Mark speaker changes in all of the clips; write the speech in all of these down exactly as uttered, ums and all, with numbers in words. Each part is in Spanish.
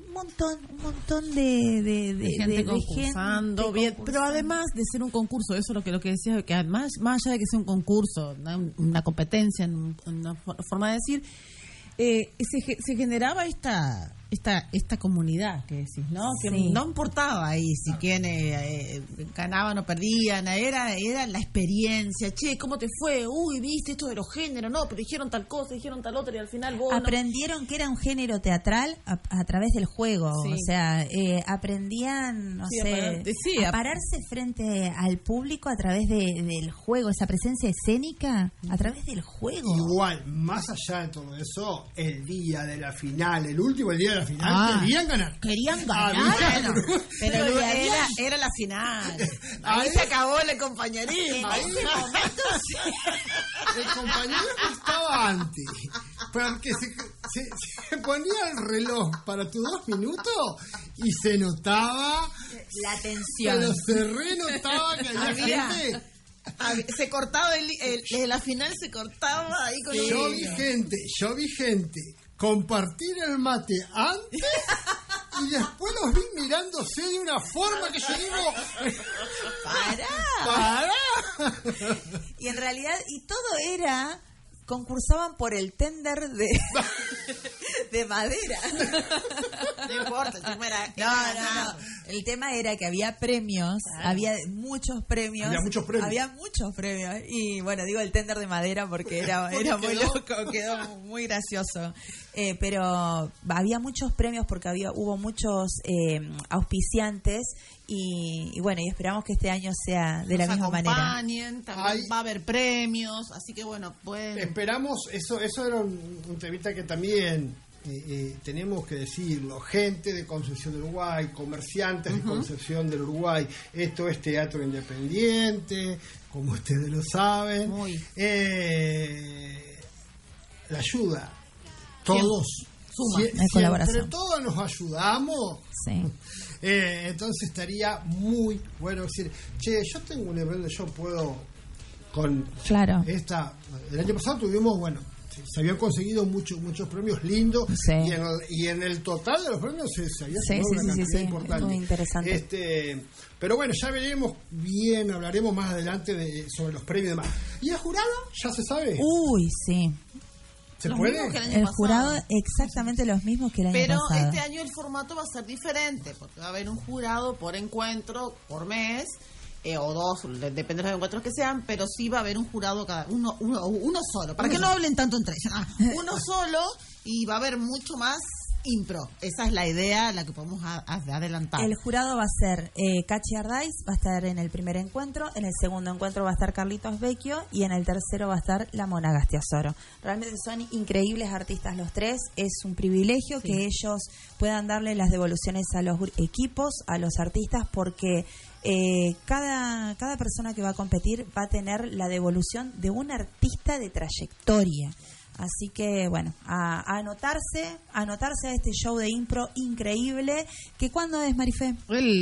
Speaker 1: un montón, un montón de, de, de,
Speaker 2: de gente
Speaker 1: de,
Speaker 2: concursando,
Speaker 1: de
Speaker 2: bien,
Speaker 1: concursando.
Speaker 2: pero además de ser un concurso, eso es lo que lo que decía, que además, más allá de que sea un concurso, una, una competencia, una forma de decir, eh, se, se generaba esta esta esta comunidad que decís, ¿no? Que
Speaker 1: Sí.
Speaker 2: no importaba ahí si quién eh, eh, ganaban o perdían, era era la experiencia. Che, ¿cómo te fue? Uy, viste esto de los géneros, no, pero dijeron tal cosa, dijeron tal otra y al final vos
Speaker 1: aprendieron no... que era un género teatral a, a través del juego,
Speaker 2: sí.
Speaker 1: o sea, eh, aprendían, no
Speaker 2: sí,
Speaker 1: sé,
Speaker 2: a, pararte, sí,
Speaker 1: a pararse frente al público a través de, del juego, esa presencia escénica a través del juego.
Speaker 3: Igual, más allá de todo eso, el día de la final, el último el día de la final,
Speaker 2: ah,
Speaker 3: querían ganar.
Speaker 2: Querían ganar.
Speaker 3: Había...
Speaker 2: Pero, pero era, era la final. Ahí, ahí se acabó el compañerismo.
Speaker 1: En ese momento
Speaker 3: el compañerismo estaba antes. Porque se, se, se ponía el reloj para tus dos minutos y se notaba
Speaker 1: la tensión.
Speaker 3: Pero se renotaba que había, había gente.
Speaker 2: Se cortaba el, el, la final se cortaba ahí con
Speaker 3: sí. Yo vi gente, yo vi gente compartir el mate antes y después los vi mirándose de una forma que yo digo
Speaker 1: ¡Pará! ¡Pará! Y en realidad, y todo era, concursaban por el tender de, de madera.
Speaker 2: No importa, el tema era...
Speaker 1: No, no, no. El tema era que había premios, claro. había muchos premios.
Speaker 3: Había muchos premios.
Speaker 1: Había muchos premios. Y bueno, digo el tender de madera porque era, era muy
Speaker 3: quedó?
Speaker 1: loco, quedó muy gracioso. Eh, pero había muchos premios porque había hubo muchos eh, auspiciantes y, y bueno, y esperamos que este año sea de
Speaker 2: Nos
Speaker 1: la misma manera.
Speaker 2: También Ay, va a haber premios, así que bueno, pues...
Speaker 3: Esperamos, eso, eso era un, un temita que también... Eh, eh, tenemos que decirlo, gente de Concepción del Uruguay, comerciantes uh-huh. de Concepción del Uruguay, esto es teatro independiente, como ustedes lo saben.
Speaker 2: Muy.
Speaker 3: Eh, la ayuda, todos,
Speaker 1: suma,
Speaker 3: si, si entre todos nos ayudamos,
Speaker 1: sí.
Speaker 3: eh, entonces estaría muy bueno decir, che, yo tengo un evento, yo puedo con
Speaker 1: claro.
Speaker 3: esta, el año pasado tuvimos, bueno, se habían conseguido muchos muchos premios lindos
Speaker 1: sí.
Speaker 3: y, en el, y en el total de los premios se, se había
Speaker 1: sí,
Speaker 3: sumado
Speaker 1: sí,
Speaker 3: una
Speaker 1: sí,
Speaker 3: cantidad
Speaker 1: sí, sí.
Speaker 3: importante.
Speaker 1: Muy interesante.
Speaker 3: Este, pero bueno, ya veremos bien, hablaremos más adelante de, sobre los premios y demás. ¿Y el jurado? ¿Ya se sabe?
Speaker 1: Uy, sí.
Speaker 3: ¿Se
Speaker 2: los
Speaker 3: puede?
Speaker 2: El,
Speaker 1: el jurado exactamente los mismos que el año
Speaker 2: pero
Speaker 1: pasado.
Speaker 2: Pero este año el formato va a ser diferente, porque va a haber un jurado por encuentro, por mes, eh, o dos, depende de los encuentros que sean, pero sí va a haber un jurado cada uno, uno, uno solo, para uno que solo. No hablen tanto entre ellos, ah, uno solo, y va a haber mucho más impro. Esa es la idea, la que podemos a, a adelantar.
Speaker 1: El jurado va a ser eh, Cachi Ardaiz, va a estar en el primer encuentro, en el segundo encuentro va a estar Carlitos Vecchio y en el tercero va a estar la Mona Gastiazoro. Realmente son increíbles artistas los tres, es un privilegio sí. que ellos puedan darle las devoluciones a los equipos, a los artistas, porque eh, cada, cada persona que va a competir va a tener la devolución de un artista de trayectoria. Así que, bueno, a, a anotarse, a anotarse a este show de impro increíble. ¿Que cuándo es, Marifé?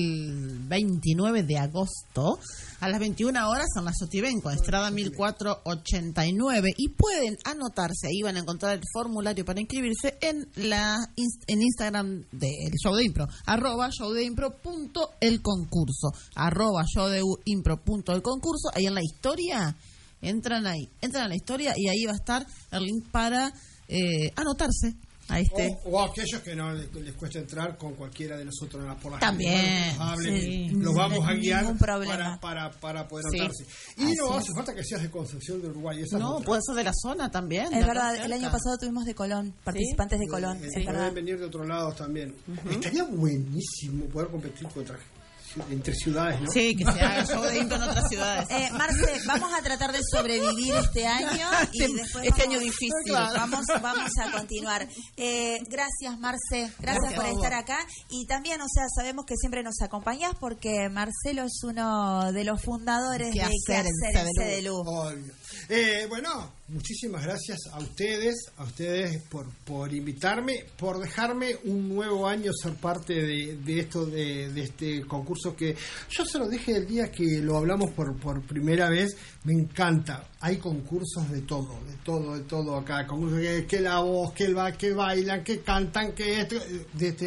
Speaker 2: El veintinueve de agosto, a las veintiuna horas, en la Sotibenco, Estrada mil cuatrocientos ochenta y nueve. Y pueden anotarse, ahí van a encontrar el formulario para inscribirse en la en Instagram del show de impro, arroba show de impro punto el concurso, arroba show de impro punto el concurso. Ahí en la historia... Entran ahí, entran a la historia y ahí va a estar el link para eh, anotarse a este.
Speaker 3: O, o a aquellos que no les, les cuesta entrar con cualquiera de nosotros por la
Speaker 2: también
Speaker 3: gente, bueno, hablen,
Speaker 1: sí.
Speaker 3: los vamos a guiar
Speaker 1: para,
Speaker 3: para, para poder
Speaker 2: sí.
Speaker 3: anotarse. Y Así no hace es. falta que seas de Concepción del Uruguay. Esa
Speaker 2: no, puede ser de la zona también.
Speaker 1: Es verdad, el año pasado tuvimos de Colón, participantes
Speaker 3: ¿Sí?
Speaker 1: de Colón.
Speaker 3: Eh,
Speaker 1: sí.
Speaker 3: Pueden venir de otros lados también. Uh-huh. Estaría buenísimo poder competir contra entre ciudades, ¿no?
Speaker 2: Sí, que se haga show de impro en otras ciudades.
Speaker 1: Eh, Marce, vamos a tratar de sobrevivir este año y
Speaker 2: este,
Speaker 1: después
Speaker 2: este
Speaker 1: vamos,
Speaker 2: año difícil.
Speaker 1: Claro. Vamos, vamos a continuar. Eh, gracias, Marce, gracias por, por estar acá y también, o sea, sabemos que siempre nos acompañás porque Marcelo es uno de los fundadores
Speaker 2: ¿Qué
Speaker 1: de
Speaker 2: hacer
Speaker 1: ¿Qué hacer en C D L U?
Speaker 3: Obvio. Eh, bueno, muchísimas gracias a ustedes, a ustedes por, por invitarme, por dejarme un nuevo año ser parte de, de esto, de, de este concurso que yo se lo dije el día que lo hablamos por, por primera vez. Me encanta, hay concursos de todo, de todo, de todo acá, concursos que, que la voz, que el ba, que bailan, que cantan, que esto, de este